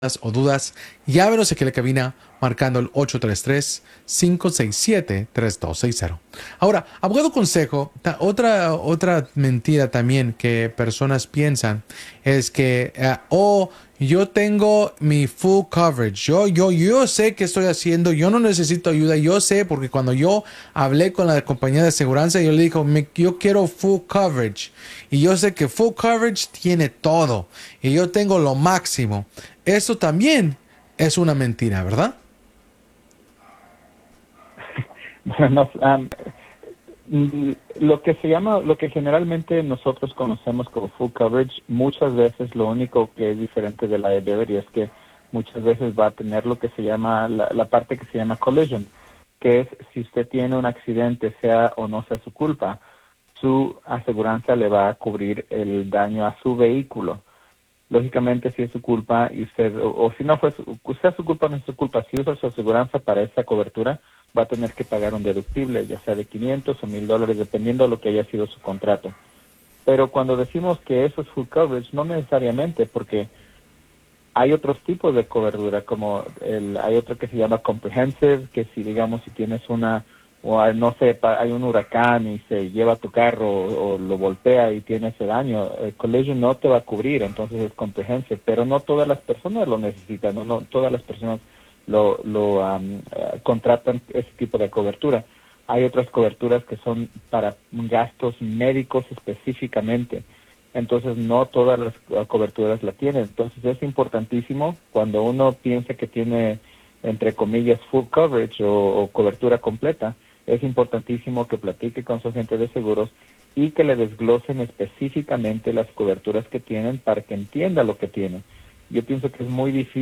o dudas, llámenos aquí a la cabina marcando el 833-567-3260. Ahora, abogado consejo, otra mentira también que personas piensan es que, yo tengo mi full coverage, yo sé qué estoy haciendo, yo no necesito ayuda, yo sé porque cuando yo hablé con la compañía de aseguranza, yo le dije, yo quiero full coverage y yo sé que full coverage tiene todo y yo tengo lo máximo. Eso también es una mentira, ¿verdad? Bueno, lo que se llama, lo que generalmente nosotros conocemos como full coverage, muchas veces lo único que es diferente de la liability es que muchas veces va a tener lo que se llama, la parte que se llama collision, que es si usted tiene un accidente, sea o no sea su culpa, su aseguranza le va a cubrir el daño a su vehículo. Lógicamente, si es su culpa y usted, o si no fue sea su culpa o no es su culpa, si usa su aseguranza para esa cobertura, va a tener que pagar un deductible, ya sea de 500 o $1,000, dependiendo de lo que haya sido su contrato. Pero cuando decimos que eso es full coverage, no necesariamente, porque hay otros tipos de cobertura, como hay otro que se llama comprehensive, que si digamos si tienes no sé, hay un huracán y se lleva tu carro o lo voltea y tiene ese daño, el collision no te va a cubrir, entonces es comprehensive, pero no todas las personas lo necesitan, no todas las personas contratan ese tipo de cobertura. Hay otras coberturas que son para gastos médicos específicamente, entonces no todas las coberturas la tienen. Entonces es importantísimo cuando uno piensa que tiene, entre comillas, full coverage o cobertura completa, es importantísimo que platique con su agente de seguros y que le desglosen específicamente las coberturas que tienen para que entienda lo que tiene. Yo pienso que es muy difícil